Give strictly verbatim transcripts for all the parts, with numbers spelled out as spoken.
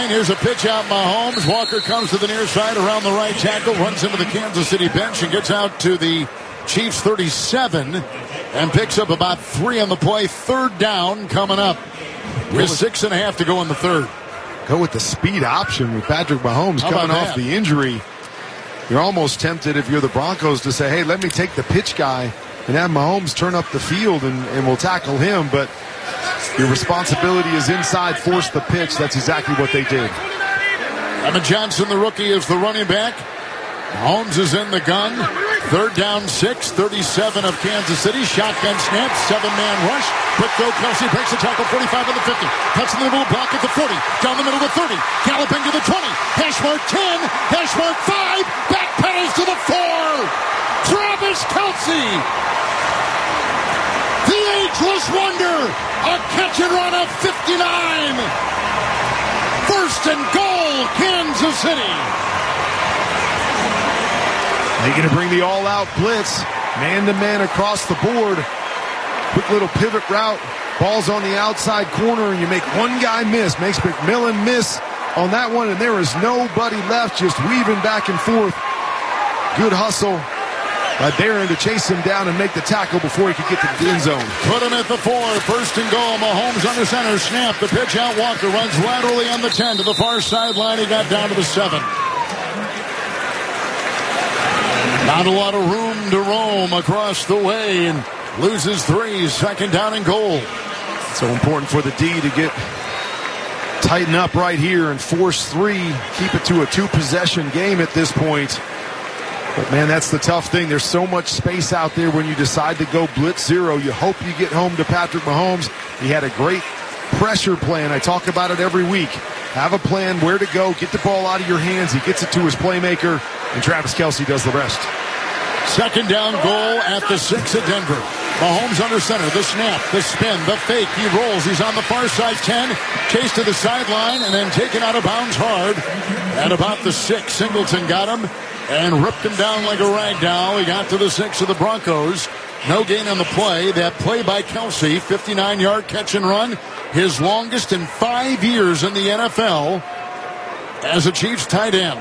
line. Here's a pitch out Mahomes. Walker comes to the near side around the right tackle, runs into the Kansas City bench and gets out to the Chiefs thirty-seven and picks up about three on the play. Third down coming up with six and a half to go in the third. Go with the speed option with Patrick Mahomes How coming off that? the injury. You're almost tempted if you're the Broncos to say, hey, let me take the pitch guy and have Mahomes turn up the field and, and we'll tackle him. But your responsibility is inside, force the pitch. That's exactly what they did. Emmett Johnson, the rookie, is the running back. Mahomes is in the gun. Third down, six, thirty-seven of Kansas City. Shotgun snap, seven-man rush. Quick throw, Kelsey breaks the tackle, forty-five on the fifty. Cuts in the middle, block at the forty. Down the middle to the thirty. Galloping to the twenty. Hash mark ten. Hash mark five. Backpedals to the four. Travis Kelsey. The ageless wonder. A catch and run of fifty-nine. First and goal, Kansas City. They're going to bring the all-out blitz, man-to-man across the board. Quick little pivot route. Ball's on the outside corner, and you make one guy miss. Makes McMillan miss on that one, and there is nobody left, just weaving back and forth. Good hustle by Barron to chase him down and make the tackle before he could get to the end zone. Put him at the four. First and goal. Mahomes under center. Snap. The pitch out. Walker runs laterally on the ten to the far sideline. He got down to the seven. Not a lot of room to roam across the way and loses three. Second down and goal. So important for the D to get tighten up right here and force three. Keep it to a two-possession game at this point. But, man, that's the tough thing. There's so much space out there when you decide to go blitz zero. You hope you get home to Patrick Mahomes. He had a great pressure plan. I talk about it every week. Have a plan where to go, get the ball out of your hands. He gets it to his playmaker, and Travis Kelsey does the rest. Second down goal at the six at Denver. Mahomes under center. The snap, the spin, the fake. He rolls. He's on the far side ten. Chase to the sideline and then taken out of bounds hard. At about the six, Singleton got him and ripped him down like a rag doll. He got to the six of the Broncos. No gain on the play. That play by Kelsey, fifty-nine-yard catch and run. His longest in five years in the N F L as a Chiefs tight end.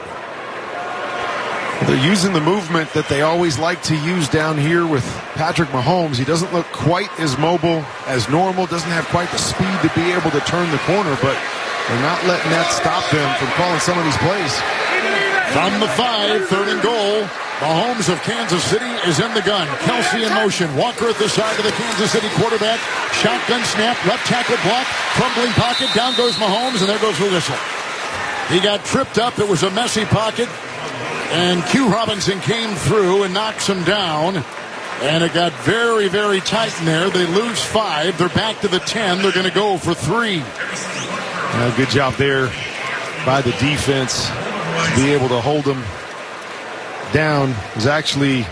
They're using the movement that they always like to use down here with Patrick Mahomes. He doesn't look quite as mobile as normal, doesn't have quite the speed to be able to turn the corner, but they're not letting that stop them from calling some of these plays. From the five, third and goal. Mahomes of Kansas City is in the gun. Kelsey in motion. Walker at the side of the Kansas City quarterback. Shotgun snap, left tackle block, crumbling pocket. Down goes Mahomes, and there goes the whistle. He got tripped up. It was a messy pocket. And Q Robinson came through and knocks him down. And it got very, very tight in there. They lose five. They're back to the ten. They're going to go for three. Uh, good job there by the defense to be able to hold them down. It was actually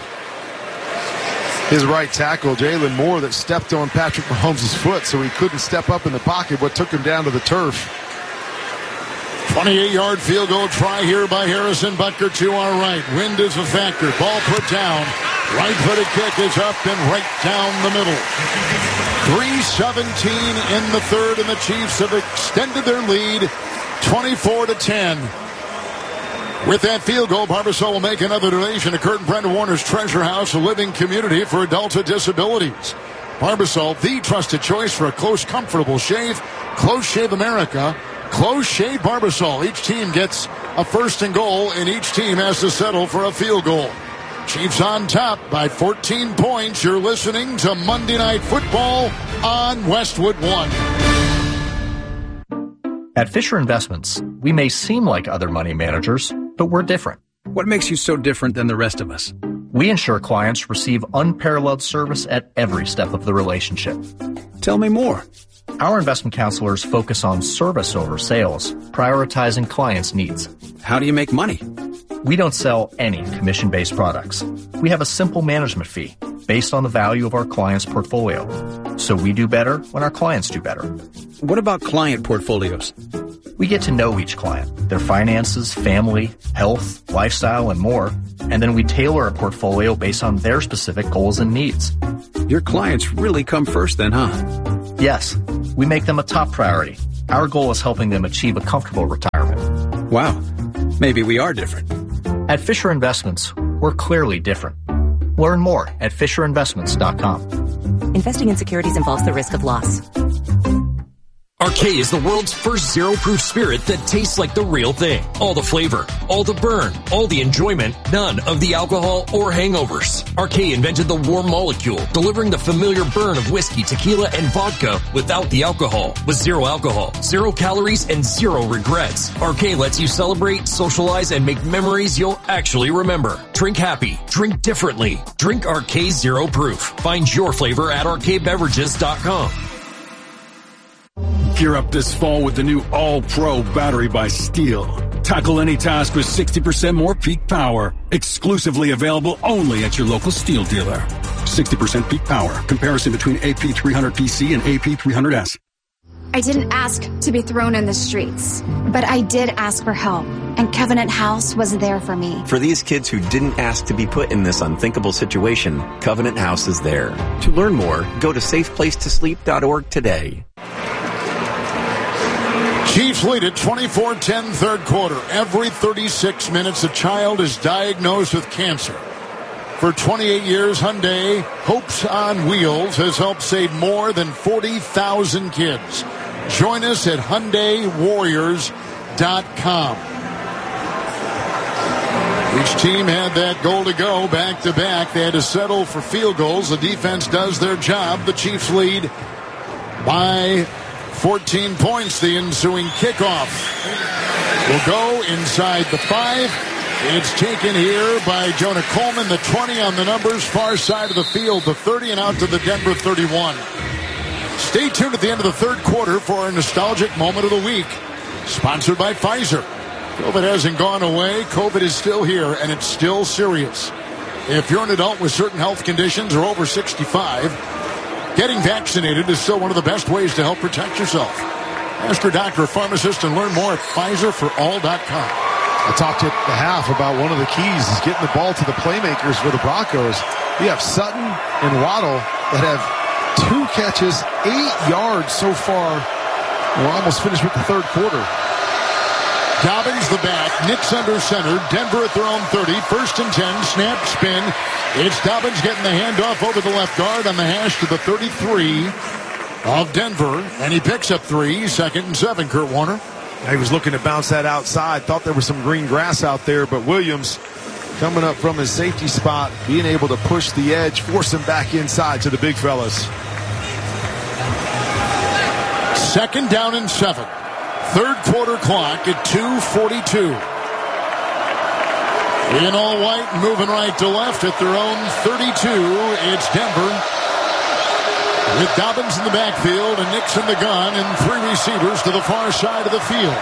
his right tackle, Jalen Moore, that stepped on Patrick Mahomes' foot, so he couldn't step up in the pocket, what took him down to the turf. twenty-eight-yard field goal try here by Harrison Butker to our right. Wind is a factor. Ball put down. Right-footed kick is up and right down the middle. three seventeen in the third, and the Chiefs have extended their lead twenty-four to ten. With that field goal, Barbasol will make another donation to Kurt and Brenda Warner's Treasure House, a living community for adults with disabilities. Barbasol, the trusted choice for a close, comfortable shave. Close Shave America. Close Shave Barbasol. Each team gets a first and goal, and each team has to settle for a field goal. Chiefs on top by fourteen points. You're listening to Monday Night Football on Westwood One. At Fisher Investments, we may seem like other money managers, but we're different. What makes you so different than the rest of us? We ensure clients receive unparalleled service at every step of the relationship. Tell me more. Our investment counselors focus on service over sales, prioritizing clients' needs. How do you make money? We don't sell any commission-based products. We have a simple management fee based on the value of our client's portfolio. So we do better when our clients do better. What about client portfolios? We get to know each client, their finances, family, health, lifestyle, and more, and then we tailor a portfolio based on their specific goals and needs. Your clients really come first then, huh? Yes, we make them a top priority. Our goal is helping them achieve a comfortable retirement. Wow, maybe we are different. At Fisher Investments, we're clearly different. Learn more at fisher investments dot com. Investing in securities involves the risk of loss. Arcade is the world's first zero-proof spirit that tastes like the real thing. All the flavor, all the burn, all the enjoyment, none of the alcohol or hangovers. Arcade invented the warm molecule, delivering the familiar burn of whiskey, tequila, and vodka without the alcohol. With zero alcohol, zero calories, and zero regrets. Arcade lets you celebrate, socialize, and make memories you'll actually remember. Drink happy. Drink differently. Drink Arcade Zero Proof. Find your flavor at arcade beverages dot com. Gear up this fall with the new All-Pro battery by Steel. Tackle any task with sixty percent more peak power. Exclusively available only at your local Steel dealer. sixty percent peak power. Comparison between A P three hundred P C and A P three hundred S. I didn't ask to be thrown in the streets, but I did ask for help, and Covenant House was there for me. For these kids who didn't ask to be put in this unthinkable situation, Covenant House is there. To learn more, go to safe place to sleep dot org today. Chiefs lead at twenty-four ten third quarter. Every thirty-six minutes, a child is diagnosed with cancer. For twenty-eight years, Hyundai Hopes on Wheels has helped save more than forty thousand kids. Join us at Hyundai Warriors dot com. Each team had that goal to go back to back. They had to settle for field goals. The defense does their job. The Chiefs lead by fourteen points. The ensuing kickoff will go inside the five. It's taken here by Jonah Coleman. The twenty on the numbers, far side of the field, the thirty, and out to the Denver thirty-one. Stay tuned at the end of the third quarter for our nostalgic moment of the week. Sponsored by Pfizer. COVID hasn't gone away. COVID is still here, and it's still serious. If you're an adult with certain health conditions or over sixty-five, getting vaccinated is still one of the best ways to help protect yourself. Ask your doctor or pharmacist and learn more at Pfizer for all dot com. I talked at the half about one of the keys is getting the ball to the playmakers for the Broncos. You have Sutton and Waddle that have two catches, eight yards so far. We're almost finished with the third quarter. Dobbins the back, Knicks under center, Denver at their own thirty, first and ten, snap, spin. It's Dobbins getting the handoff over the left guard on the hash to the thirty-three of Denver, and he picks up three, second and seven, Kurt Warner. He was looking to bounce that outside, thought there was some green grass out there, but Williams coming up from his safety spot, being able to push the edge, force him back inside to the big fellas. Second down and seven. Third quarter clock at two forty-two. In all white, moving right to left at their own thirty-two. It's Denver with Dobbins in the backfield and Knicks in the gun and three receivers to the far side of the field.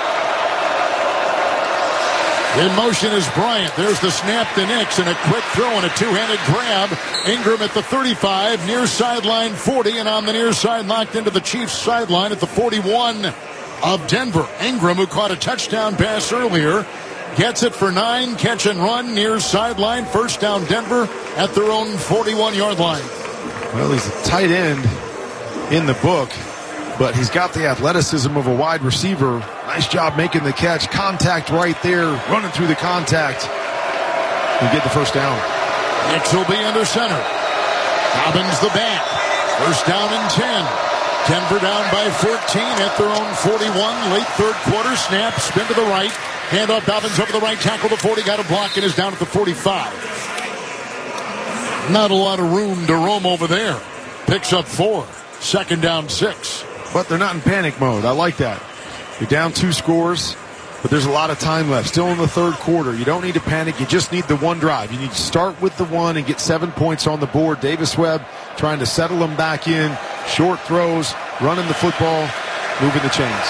In motion is Bryant. There's the snap to Knicks and a quick throw and a two-handed grab. Ingram at the thirty-five, near sideline forty, and on the near side locked into the Chiefs sideline at the forty-one of Denver. Ingram, who caught a touchdown pass earlier, gets it for nine, catch and run, near sideline, first down Denver at their own forty-one-yard line. Well, he's a tight end in the book, but he's got the athleticism of a wide receiver. Nice job making the catch. Contact right there, running through the contact, and get the first down. Knicks will be under center. Dobbins the back. First down and ten. Denver down by fourteen at their own forty-one. Late third quarter snap, spin to the right. Handoff Dobbins over the right tackle. The forty got a block and is down at the forty-five. Not a lot of room to roam over there. Picks up four. Second down six. But they're not in panic mode. I like that. You're down two scores, but there's a lot of time left. Still in the third quarter. You don't need to panic. You just need the one drive. You need to start with the one and get seven points on the board. Davis Webb trying to settle them back in. Short throws, running the football, moving the chains.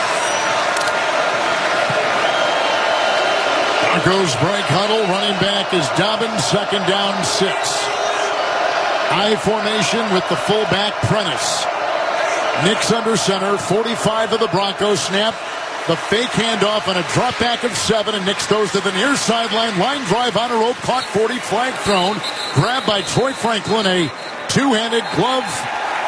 Broncos break huddle. Running back is Dobbins. Second down six. I formation with the fullback Prentice. Knicks under center. forty-five of the Broncos snap. The fake handoff and a drop back of seven, and Knicks goes to the near sideline. Line drive on a rope, caught forty, flag thrown. Grabbed by Troy Franklin, a two-handed glove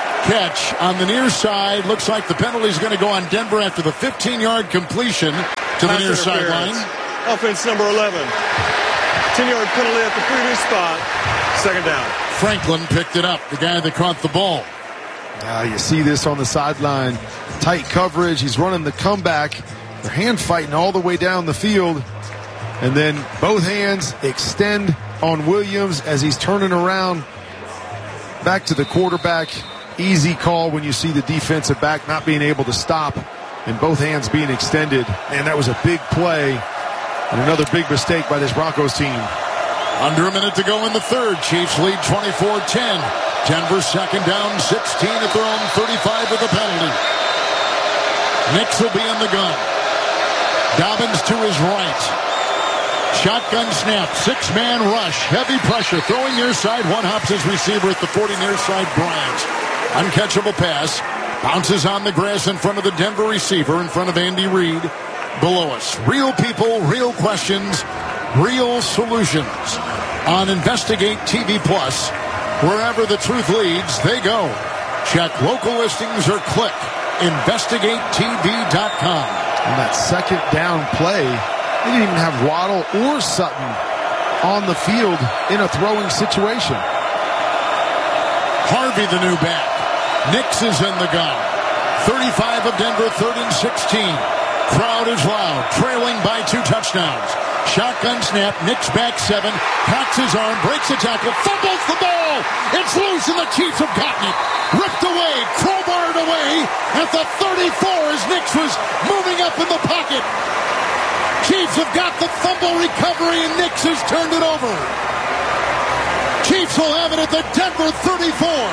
catch on the near side. Looks like the penalty is going to go on Denver after the fifteen-yard completion. to the near sideline. Offense number eleven. ten-yard penalty at the previous spot. Second down. Franklin picked it up, the guy that caught the ball. Uh, you see this on the sideline. Tight coverage. He's running the comeback. They're hand fighting all the way down the field. And then both hands extend on Williams as he's turning around back to the quarterback. Easy call when you see the defensive back not being able to stop and both hands being extended. And that was a big play and another big mistake by this Broncos team. Under a minute to go in the third. Chiefs lead twenty-four ten. Denver second down, sixteen at their own thirty-five with a penalty. Nix will be in the gun. Dobbins to his right. Shotgun snap, six-man rush, heavy pressure, throwing near side. One hops his receiver at the forty near side. Bryant. Uncatchable pass. Bounces on the grass in front of the Denver receiver, in front of Andy Reid. Below us. Real people, real questions, real solutions. On Investigate T V Plus, wherever the truth leads, they go. Check local listings or click investigate T V dot com. On that second down play, they didn't even have Waddle or Sutton on the field in a throwing situation. Harvey, the new back. Nix is in the gun. thirty-five of Denver, third and sixteen. Crowd is loud, trailing by two touchdowns. Shotgun snap, Nix back seven, cocks his arm, breaks a tackle, fumbles the ball. It's loose and the Chiefs have gotten it. Ripped away, crowbarred away at the thirty-four as Nix was moving up in the pocket. Chiefs have got the fumble recovery and Nix has turned it over. Chiefs will have it at the Denver thirty-four.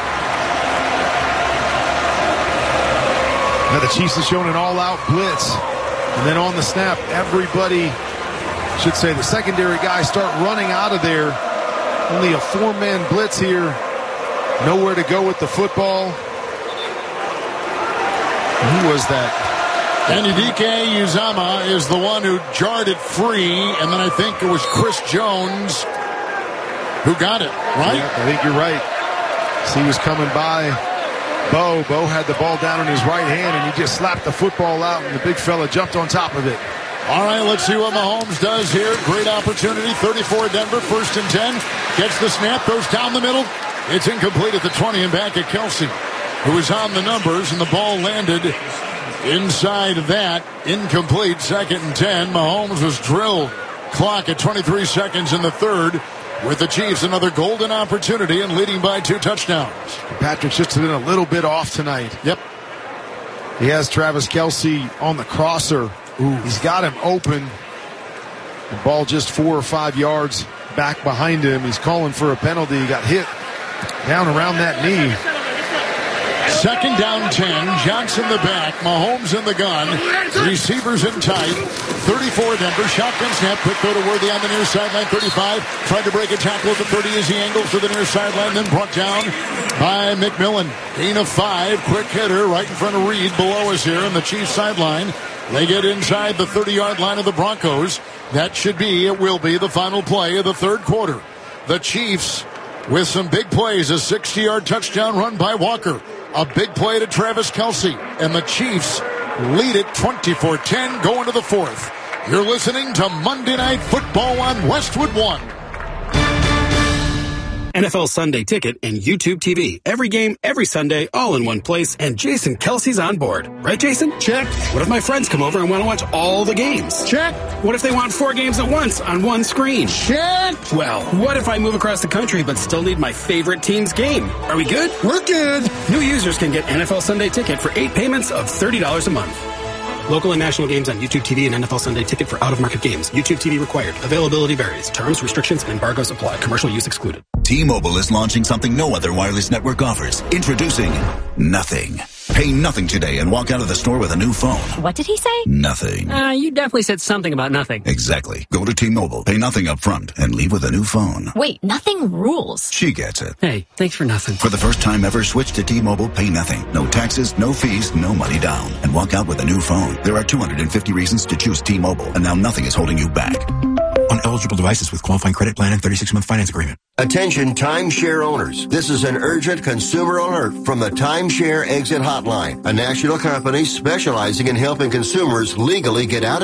Now the Chiefs have shown an all-out blitz. And then on the snap, everybody, should say the secondary guys, start running out of there. Only a four-man blitz here. Nowhere to go with the football. Who was that? And Idike Uzama is the one who jarred it free. And then I think it was Chris Jones who got it, right? Yeah, I think you're right. So he was coming by Bo. Bo had the ball down in his right hand, and he just slapped the football out, and the big fella jumped on top of it. All right, let's see what Mahomes does here. Great opportunity. thirty-four Denver, first and ten. Gets the snap, goes down the middle. It's incomplete at the twenty and back at Kelsey, who is on the numbers, and the ball landed inside of that. Incomplete, second and ten. Mahomes was drilled. Clock at twenty-three seconds in the third. With the Chiefs, another golden opportunity and leading by two touchdowns. Patrick's just been a little bit off tonight. Yep. He has Travis Kelsey on the crosser. Ooh. He's got him open. The ball just four or five yards back behind him. He's calling for a penalty. He got hit down around that knee. Second down ten. Johnson the back. Mahomes in the gun. Receivers in tight. thirty-four Denver. Shotgun snap. Quick throw to Worthy on the near sideline. thirty-five. Tried to break a tackle at the thirty as he angles to the near sideline. Then brought down by McMillan. Gain of five. Quick hitter right in front of Reed below us here on the Chiefs sideline. They get inside the thirty-yard line of the Broncos. That should be, it will be, the final play of the third quarter. The Chiefs with some big plays. A sixty-yard touchdown run by Walker. A big play to Travis Kelsey. And the Chiefs lead it twenty-four ten going to the fourth. You're listening to Monday Night Football on Westwood One. N F L Sunday Ticket and YouTube T V. Every game, every Sunday, all in one place, and Jason Kelsey's on board. Right, Jason? Check. What if my friends come over and want to watch all the games? Check. What if they want four games at once on one screen? Check. Well, what if I move across the country but still need my favorite team's game? Are we good? We're good. New users can get N F L Sunday Ticket for eight payments of thirty dollars a month. Local and national games on YouTube T V and N F L Sunday Ticket for out-of-market games. YouTube T V required. Availability varies. Terms, restrictions, and embargoes apply. Commercial use excluded. T-Mobile is launching something no other wireless network offers. Introducing Nothing. Pay nothing today and walk out of the store with a new phone. What did he say? Nothing. Uh, you definitely said something about nothing. Exactly. Go to T-Mobile, pay nothing up front, and leave with a new phone. Wait, nothing rules. She gets it. Hey, thanks for nothing. For the first time ever, switch to T-Mobile, pay nothing. No taxes, no fees, no money down. And walk out with a new phone. There are two hundred fifty reasons to choose T-Mobile, and now nothing is holding you back. On eligible devices with qualifying credit plan and thirty-six month finance agreement. Attention timeshare owners. This is an urgent consumer alert from the Timeshare Exit Hotline, a national company specializing in helping consumers legally get out of